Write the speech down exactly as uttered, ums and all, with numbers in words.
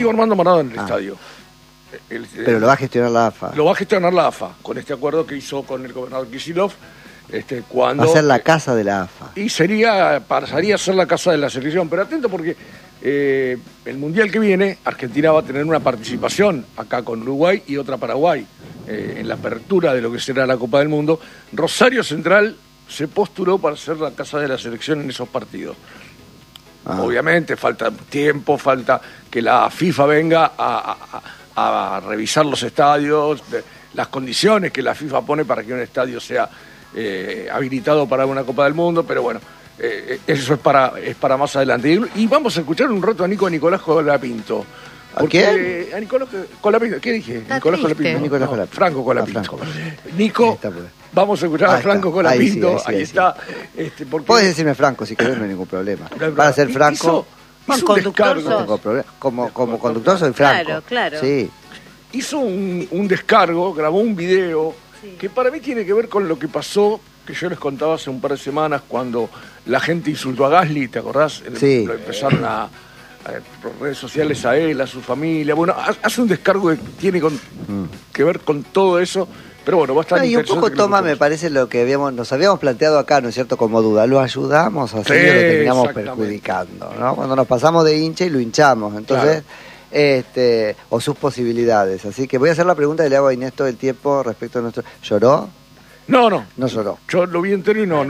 Armando Maradona en el Ah. estadio. El- el- Pero lo va a gestionar la A F A. Lo va a gestionar la A F A, con este acuerdo que hizo con el gobernador Kicillof, este, cuando... Va a ser la casa de la A F A. Y sería, pasaría a ser la casa de la selección. Pero atento porque eh, el Mundial que viene, Argentina va a tener una participación acá con Uruguay y otra Paraguay, eh, en la apertura de lo que será la Copa del Mundo. Rosario Central se postuló para ser la casa de la selección en esos partidos. Ah. Obviamente falta tiempo, falta que la FIFA venga a, a- a revisar los estadios, de- las condiciones que la FIFA pone para que un estadio sea eh, habilitado para una Copa del Mundo, pero bueno, eh, eso es para, es para más adelante. Y, y vamos a escuchar un rato a Nico Nicolás Colapinto. ¿A Porque- A Nicolás Colapinto, ¿qué dije? Está Nicolás triste. Colapinto. Nicolás No, Colapinto. Franco Ah, Colapinto. Franco. Nico, Ahí está, pues. vamos a escuchar a Ahí Franco está. Ahí sí, Colapinto, ahí sí, ahí ahí está. Este, porque- Puedes decirme Franco si querés, no hay ningún problema. No hay Para ser problema. Franco, Hizo- Juan hizo un Conductor descargo. no sos. tengo problema. Como, como conductor soy Franco. Claro, claro. Sí. Hizo un, un descargo, grabó un video Sí. que para mí tiene que ver con lo que pasó, que yo les contaba hace un par de semanas, cuando la gente insultó a Gasly, ¿te acordás? Sí. Lo empezaron a, a- por redes sociales a él, a su familia. Bueno, ha- hace un descargo que tiene con- que ver con todo eso, pero bueno, va a estar No, y un interesante poco que lo toma, me escuchemos. parece, lo que habíamos, nos habíamos planteado acá, ¿no es cierto?, como duda. Lo ayudamos a hacer Sí, y lo terminamos exactamente. perjudicando, ¿no? Cuando nos pasamos de hincha y lo hinchamos, entonces, este, o sus posibilidades. Así que voy a hacer la pregunta que le hago a Inés todo el tiempo respecto a nuestro... ¿Lloró? No, no, No lloró. yo lo vi entero y no,